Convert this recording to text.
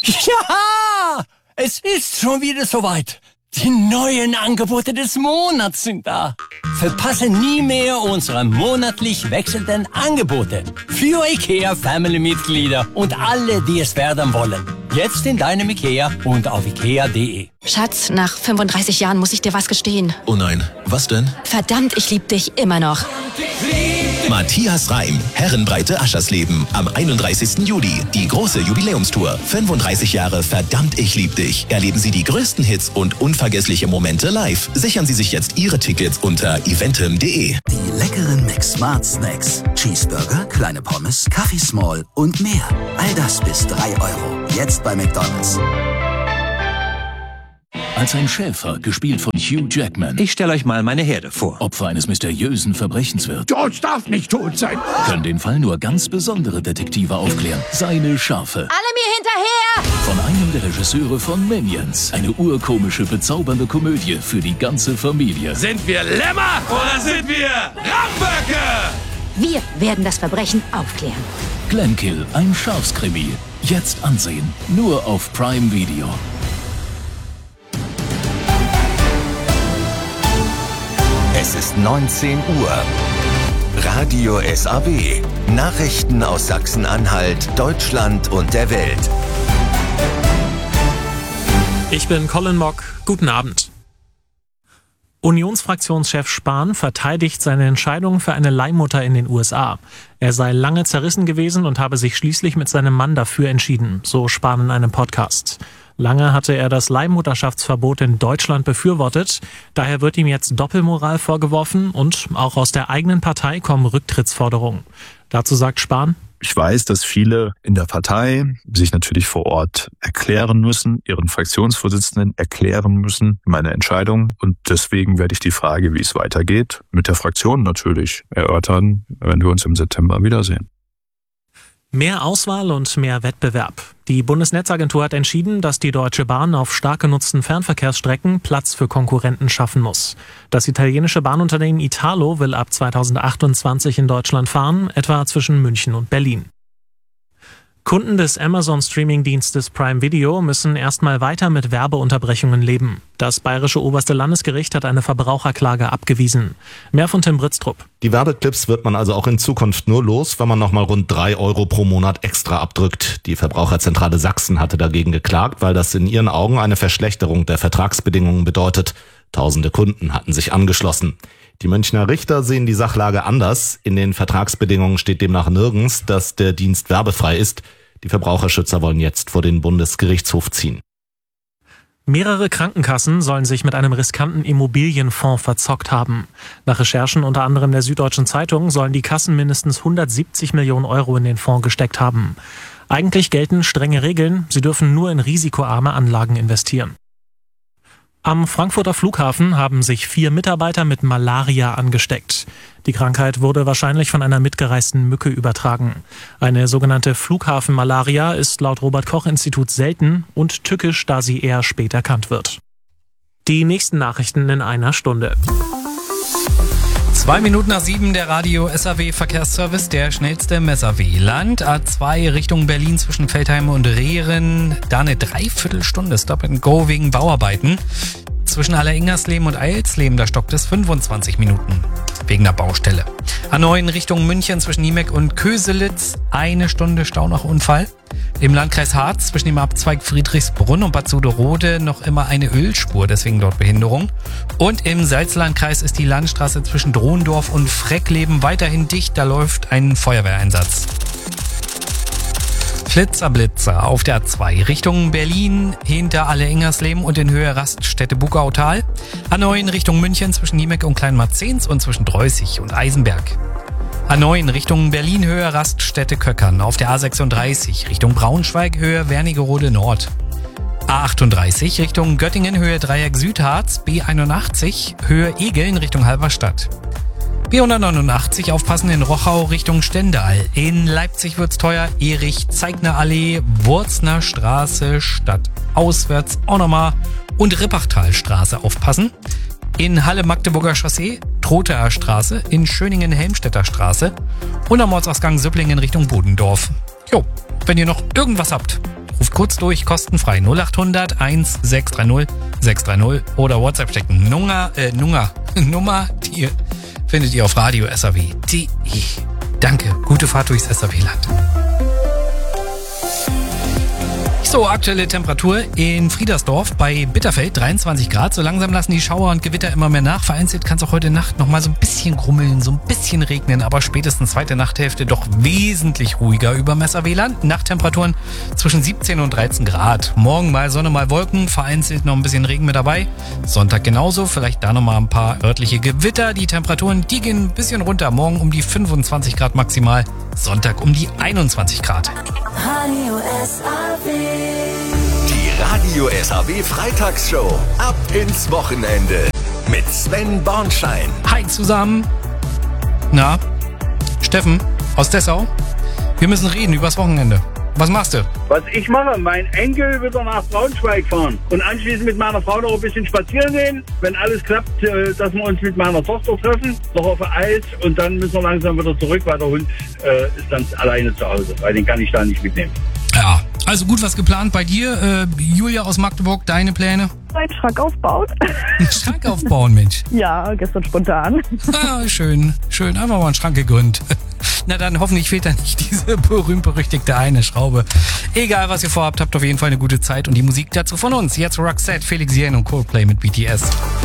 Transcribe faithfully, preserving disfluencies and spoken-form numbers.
Ja, es ist schon wieder soweit. Die neuen Angebote des Monats sind da. Verpasse nie mehr unsere monatlich wechselnden Angebote. Für IKEA-Family-Mitglieder und alle, die es werden wollen. Jetzt in deinem IKEA und auf ikea punkt de. Schatz, nach fünfunddreißig Jahren muss ich dir was gestehen. Oh nein, was denn? Verdammt, ich liebe dich immer noch. Matthias Reim, Herrenbreite Aschersleben, am einunddreißigsten Juli. Die große Jubiläumstour. fünfunddreißig Jahre Verdammt, ich lieb dich. Erleben Sie die größten Hits und unvergessliche Momente live. Sichern Sie sich jetzt Ihre Tickets unter eventim punkt de. Die leckeren McSmart Snacks. Cheeseburger, kleine Pommes, Kaffee Small und mehr. All das bis drei Euro. Jetzt bei McDonald's. Als ein Schäfer, gespielt von Hugh Jackman. Ich stelle euch mal meine Herde vor. Opfer eines mysteriösen Verbrechens wird. George darf nicht tot sein. Können den Fall nur ganz besondere Detektive aufklären. Seine Schafe. Alle mir hinterher! Von einem der Regisseure von Minions. Eine urkomische, bezaubernde Komödie für die ganze Familie. Sind wir Lämmer oder sind wir Ramböcke? Wir werden das Verbrechen aufklären. Glenkill, ein Schafskrimi. Jetzt ansehen. Nur auf Prime Video. Es ist neunzehn Uhr. Radio S A W. Nachrichten aus Sachsen-Anhalt, Deutschland und der Welt. Ich bin Colin Mock. Guten Abend. Unionsfraktionschef Spahn verteidigt seine Entscheidung für eine Leihmutter in den U S A. Er sei lange zerrissen gewesen und habe sich schließlich mit seinem Mann dafür entschieden, so Spahn in einem Podcast. Lange hatte er das Leihmutterschaftsverbot in Deutschland befürwortet. Daher wird ihm jetzt Doppelmoral vorgeworfen und auch aus der eigenen Partei kommen Rücktrittsforderungen. Dazu sagt Spahn: Ich weiß, dass viele in der Partei sich natürlich vor Ort erklären müssen, ihren Fraktionsvorsitzenden erklären müssen, meine Entscheidung. Und deswegen werde ich die Frage, wie es weitergeht, mit der Fraktion natürlich erörtern, wenn wir uns im September wiedersehen. Mehr Auswahl und mehr Wettbewerb. Die Bundesnetzagentur hat entschieden, dass die Deutsche Bahn auf stark genutzten Fernverkehrsstrecken Platz für Konkurrenten schaffen muss. Das italienische Bahnunternehmen Italo will ab zweitausendachtundzwanzig in Deutschland fahren, etwa zwischen München und Berlin. Kunden des Amazon-Streaming-Dienstes Prime Video müssen erstmal weiter mit Werbeunterbrechungen leben. Das bayerische oberste Landesgericht hat eine Verbraucherklage abgewiesen. Mehr von Tim Britztrup. Die Werbeclips wird man also auch in Zukunft nur los, wenn man nochmal rund drei Euro pro Monat extra abdrückt. Die Verbraucherzentrale Sachsen hatte dagegen geklagt, weil das in ihren Augen eine Verschlechterung der Vertragsbedingungen bedeutet. Tausende Kunden hatten sich angeschlossen. Die Münchner Richter sehen die Sachlage anders. In den Vertragsbedingungen steht demnach nirgends, dass der Dienst werbefrei ist. Die Verbraucherschützer wollen jetzt vor den Bundesgerichtshof ziehen. Mehrere Krankenkassen sollen sich mit einem riskanten Immobilienfonds verzockt haben. Nach Recherchen unter anderem der Süddeutschen Zeitung sollen die Kassen mindestens hundertsiebzig Millionen Euro in den Fonds gesteckt haben. Eigentlich gelten strenge Regeln, sie dürfen nur in risikoarme Anlagen investieren. Am Frankfurter Flughafen haben sich vier Mitarbeiter mit Malaria angesteckt. Die Krankheit wurde wahrscheinlich von einer mitgereisten Mücke übertragen. Eine sogenannte Flughafenmalaria ist laut Robert-Koch-Institut selten und tückisch, da sie eher spät erkannt wird. Die nächsten Nachrichten in einer Stunde. Zwei Minuten nach sieben, der Radio S A W Verkehrsservice, der schnellste im S A W-Land. A zwei Richtung Berlin zwischen Feldheim und Rehren. Da eine Dreiviertelstunde Stop and Go wegen Bauarbeiten. Zwischen Alleringersleben und Eilsleben, da stockt es fünfundzwanzig Minuten wegen der Baustelle. A neun Richtung München zwischen Niemek und Köselitz. Eine Stunde Stau nach Unfall. Im Landkreis Harz zwischen dem Abzweig Friedrichsbrunn und Bad Suderode noch immer eine Ölspur, deswegen dort Behinderung. Und im Salzlandkreis ist die Landstraße zwischen Drohendorf und Freckleben weiterhin dicht, da läuft ein Feuerwehreinsatz. Flitzer Blitzer auf der A zwei Richtung Berlin hinter Alleringersleben und in Höhe Raststätte Bugautal. A neun Richtung München zwischen Niemek und Kleinmarzens und zwischen Dreußig und Eisenberg. A neun Richtung Berlin Höhe Raststätte Köckern auf der A sechsunddreißig Richtung Braunschweig Höhe Wernigerode Nord. A achtunddreißig Richtung Göttingen Höhe Dreieck Südharz, B einundachtzig Höhe Egeln Richtung Halberstadt. B hundertneunundachtzig aufpassen in Rochau Richtung Stendal. In Leipzig wird's teuer, Erich-Zeigner Allee, Wurzner Straße statt auswärts auch nochmal und Rippachtalstraße aufpassen. In Halle-Magdeburger Chaussee, Troteer Straße, in Schöningen-Helmstedter Straße und am Ortsausgang Süpplingen Richtung Bodendorf. Jo, wenn ihr noch irgendwas habt, Ruft kurz durch, kostenfrei null acht hundert eins sechs drei null sechs drei null oder WhatsApp stecken. Nummer, äh, Nummer, Nummer, die findet ihr auf radio punkt s a w punkt d e. Danke, gute Fahrt durchs S A W-Land. So, aktuelle Temperatur in Friedersdorf bei Bitterfeld, dreiundzwanzig Grad. So langsam lassen die Schauer und Gewitter immer mehr nach. Vereinzelt kann es auch heute Nacht noch mal so ein bisschen grummeln, so ein bisschen regnen, aber spätestens zweite Nachthälfte doch wesentlich ruhiger über S A W-Land. Nachttemperaturen zwischen siebzehn und dreizehn Grad. Morgen mal Sonne, mal Wolken, vereinzelt noch ein bisschen Regen mit dabei. Sonntag genauso, vielleicht da noch mal ein paar örtliche Gewitter. Die Temperaturen, die gehen ein bisschen runter. Morgen um die fünfundzwanzig Grad maximal, Sonntag um die einundzwanzig Grad. Radio S A W. Die Radio S A W Freitagsshow. Ab ins Wochenende. Mit Sven Bornschein. Hi zusammen. Na, Steffen aus Dessau. Wir müssen reden übers Wochenende. Was machst du? Was ich mache, mein Enkel wird nach Braunschweig fahren und anschließend mit meiner Frau noch ein bisschen spazieren gehen. Wenn alles klappt, dass wir uns mit meiner Tochter treffen, noch auf Eis und dann müssen wir langsam wieder zurück, weil der Hund äh, ist dann alleine zu Hause, weil den kann ich da nicht mitnehmen. Ja, also gut was geplant bei dir. Äh, Julia aus Magdeburg, deine Pläne? Einen Schrank aufbaut. Einen Schrank aufbauen, Mensch. Ja, gestern spontan. Ah, schön, schön. Einfach mal einen Schrank gegründet. Na dann, hoffentlich fehlt da nicht diese berühmt-berüchtigte eine Schraube. Egal, was ihr vorhabt, habt auf jeden Fall eine gute Zeit und die Musik dazu von uns. Jetzt Roxette, Felix Jähn und Coldplay mit B T S.